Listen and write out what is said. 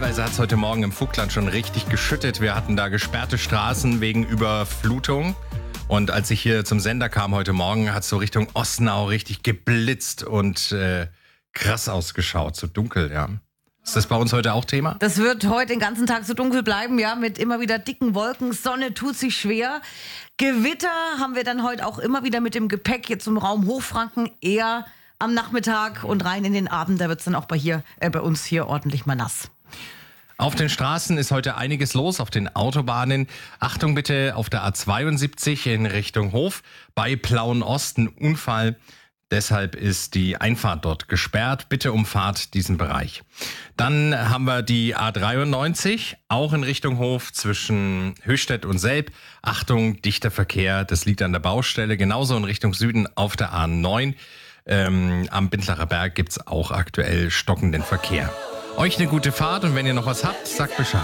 Teilweise hat es heute Morgen im Vogtland schon richtig geschüttet. Wir hatten da gesperrte Straßen wegen Überflutung. Und als ich hier zum Sender kam heute Morgen, hat es so Richtung Osnau richtig geblitzt und krass ausgeschaut, so dunkel, ja. Ist das bei uns heute auch Thema? Das wird heute den ganzen Tag so dunkel bleiben, ja, mit immer wieder dicken Wolken. Sonne tut sich schwer. Gewitter haben wir dann heute auch immer wieder mit dem Gepäck jetzt im Raum Hochfranken, eher am Nachmittag und rein in den Abend. Da wird es dann auch bei uns hier ordentlich mal nass. Auf den Straßen ist heute einiges los, auf den Autobahnen. Achtung bitte auf der A72 in Richtung Hof. Bei Plauen Osten Unfall. Deshalb ist die Einfahrt dort gesperrt. Bitte umfahrt diesen Bereich. Dann haben wir die A93, auch in Richtung Hof zwischen Höchstädt und Selb. Achtung, dichter Verkehr, das liegt an der Baustelle. Genauso in Richtung Süden auf der A9. Am Bindlacher Berg gibt's auch aktuell stockenden Verkehr. Euch eine gute Fahrt und wenn ihr noch was habt, sagt Bescheid.